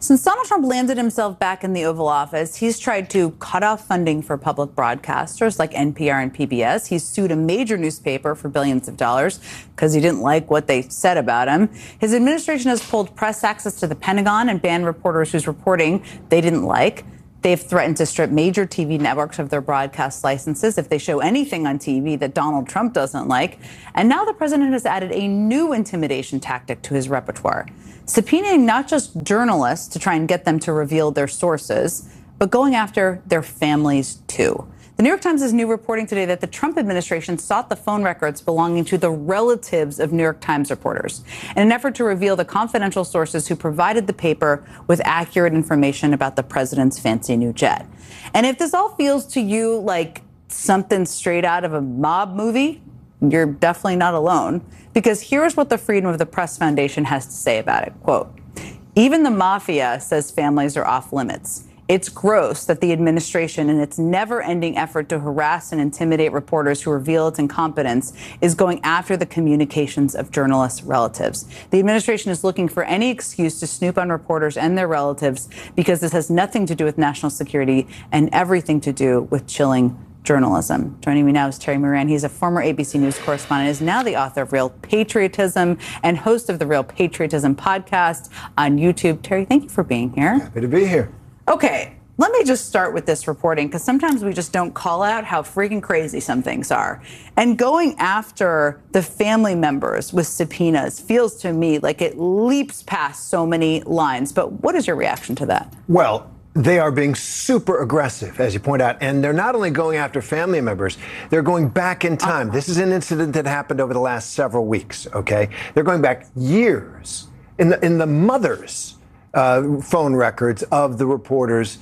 Since Donald Trump landed himself back in the Oval Office, he's tried to cut off funding for public broadcasters like NPR and PBS. He's sued a major newspaper for billions of dollars because he didn't like what they said about him. His administration has pulled press access to the Pentagon and banned reporters whose reporting they didn't like. They've threatened to strip major TV networks of their broadcast licenses if they show anything on TV that Donald Trump doesn't like. And now the president has added a new intimidation tactic to his repertoire, subpoenaing not just journalists to try and get them to reveal their sources, but going after their families, too. The New York Times is new reporting today that the Trump administration sought the phone records belonging to the relatives of New York Times reporters in an effort to reveal the confidential sources who provided the paper with accurate information about the president's fancy new jet. And if this all feels to you like something straight out of a mob movie, you're definitely not alone, because here's what the Freedom of the Press Foundation has to say about it. Quote, "Even the mafia says families are off limits. It's gross that the administration, in its never-ending effort to harass and intimidate reporters who reveal its incompetence, is going after the communications of journalists' relatives. The administration is looking for any excuse to snoop on reporters and their relatives because this has nothing to do with national security and everything to do with chilling journalism." Joining me now is Terry Moran. He's a former ABC News correspondent, is now the author of Real Patriotism and host of the Real Patriotism podcast on YouTube. Terry, thank you for being here. Happy to be here. Okay, let me just start with this reporting, because sometimes we just don't call out how freaking crazy some things are. And going after the family members with subpoenas feels to me like it leaps past so many lines. But what is your reaction to that? Well, they are being super aggressive, as you point out, and they're not only going after family members, they're going back in time. This is an incident that happened over the last several weeks, okay? They're going back years in the mother's phone records of the reporters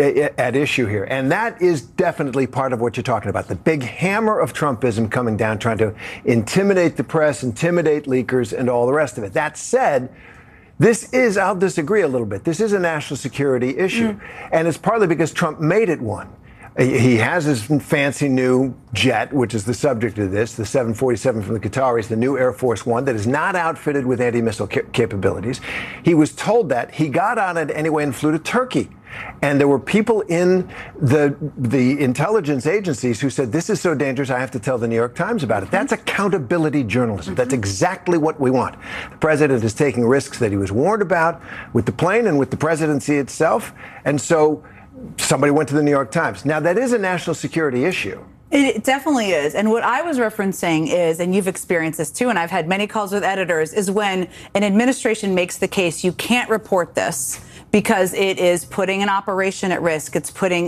at issue here. And that is definitely part of what you're talking about. The big hammer of Trumpism coming down, trying to intimidate the press, intimidate leakers, and all the rest of it. That said, this is, I'll disagree a little bit, this is a national security issue. And it's partly because Trump made it one. He has his fancy new jet, which is the subject of this, the 747 from the Qataris, the new Air Force One that is not outfitted with anti-missile capabilities. He was told that. He got on it anyway and flew to Turkey. And there were people in the intelligence agencies who said, this is so dangerous, I have to tell the New York Times about it. That's accountability journalism. That's exactly what we want. The president is taking risks that he was warned about with the plane and with the presidency itself. And so somebody went to the New York Times. Now, that is a national security issue. It definitely is. And what I was referencing is, and you've experienced this too, and I've had many calls with editors, is when an administration makes the case you can't report this because it is putting an operation at risk. It's putting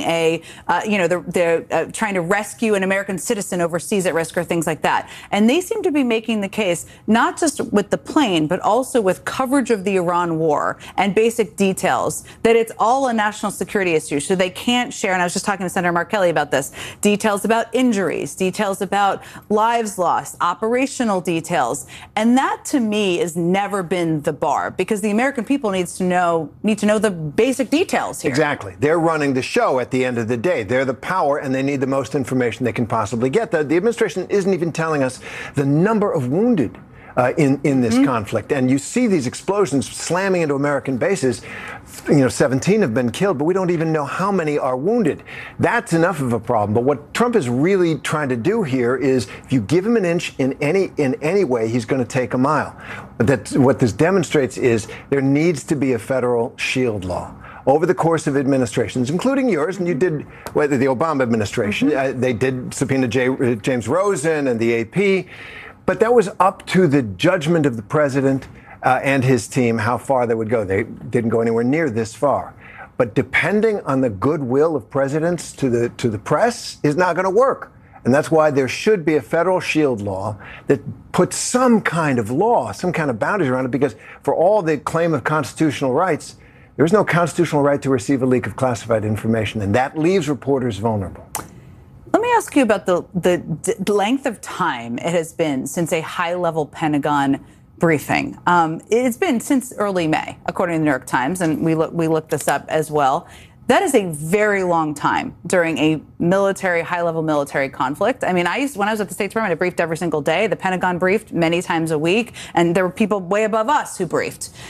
they're trying to rescue an American citizen overseas at risk or things like that. And they seem to be making the case, not just with the plane, but also with coverage of the Iran war and basic details, that it's all a national security issue. So they can't share, and I was just talking to Senator Mark Kelly about this, details about injuries, details about lives lost, operational details. And that, to me, has never been the bar, because the American people need to know the basic details here. Exactly. They're running the show at the end of the day. They're the power, and they need the most information they can possibly get. The administration isn't even telling us the number of wounded in this conflict. And you see these explosions slamming into American bases. 17 have been killed, but we don't even know how many are wounded. That's enough of a problem. But what Trump is really trying to do here is, if you give him an inch in any way, he's going to take a mile. What this demonstrates is there needs to be a federal shield law. Over the course of administrations, including yours, and you did, whether the Obama administration, they did subpoena James Rosen and the AP. But that was up to the judgment of the president and his team how far they would go. They didn't go anywhere near this far. But depending on the goodwill of presidents to the press is not going to work. And that's why there should be a federal shield law that puts some kind of law, some kind of boundaries around it, because for all the claim of constitutional rights, there is no constitutional right to receive a leak of classified information, and that leaves reporters vulnerable. Let me ask you about the length of time it has been since a high-level Pentagon briefing. It's been since early May, according to the New York Times, and we looked this up as well. That is a very long time during a high-level military conflict. I mean, when I was at the State Department, I briefed every single day. The Pentagon briefed many times a week, and there were people way above us who briefed.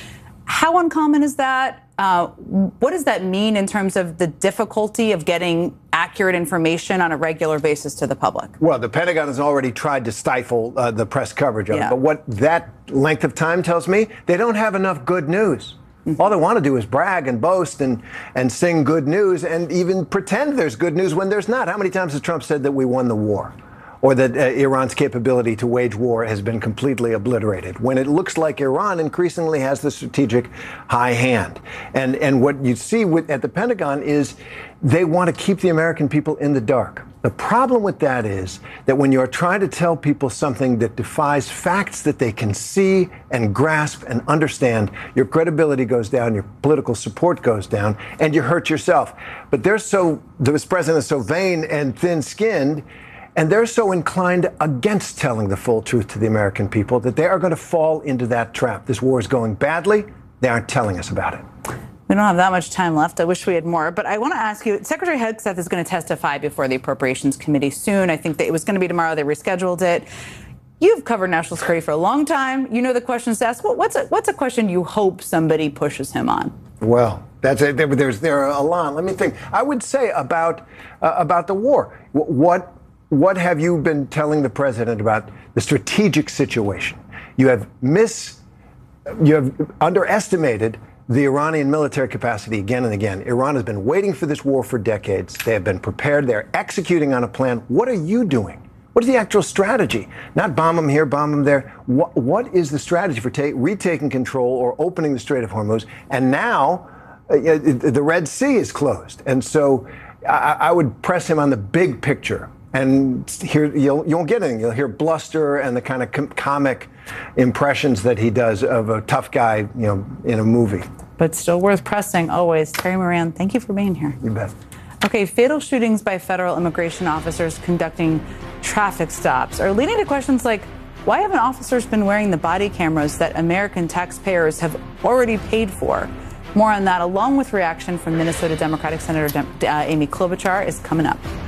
How uncommon is that? What does that mean in terms of the difficulty of getting accurate information on a regular basis to the public? Well, the Pentagon has already tried to stifle the press coverage of it. But what that length of time tells me, they don't have enough good news. All they want to do is brag and boast and sing good news and even pretend there's good news when there's not. How many times has Trump said that we won the war? Or that Iran's capability to wage war has been completely obliterated, when it looks like Iran increasingly has the strategic high hand. And what you see at the Pentagon is they want to keep the American people in the dark. The problem with that is that when you're trying to tell people something that defies facts that they can see and grasp and understand, your credibility goes down, your political support goes down, and you hurt yourself. But this president is so vain and thin-skinned, and they're so inclined against telling the full truth to the American people that they are going to fall into that trap. This war is going badly. They aren't telling us about it. We don't have that much time left. I wish we had more. But I want to ask you, Secretary Hegseth is going to testify before the Appropriations Committee soon. I think that it was going to be tomorrow. They rescheduled it. You've covered national security for a long time. You know the questions to ask. What's a question you hope somebody pushes him on? Well, that's it. There are a lot. Let me think. I would say about the war. What have you been telling the president about the strategic situation? You have underestimated the Iranian military capacity again and again. Iran has been waiting for this war for decades. They have been prepared. They're executing on a plan. What are you doing? What is the actual strategy? Not bomb them here, bomb them there. What is the strategy for retaking control or opening the Strait of Hormuz? And now the Red Sea is closed. And so I would press him on the big picture. And here you won't get anything. You'll hear bluster and the kind of comic impressions that he does of a tough guy, in a movie. But still worth pressing always. Terry Moran, thank you for being here. You bet. Okay, fatal shootings by federal immigration officers conducting traffic stops are leading to questions like, why haven't officers been wearing the body cameras that American taxpayers have already paid for? More on that, along with reaction from Minnesota Democratic Senator Amy Klobuchar, is coming up.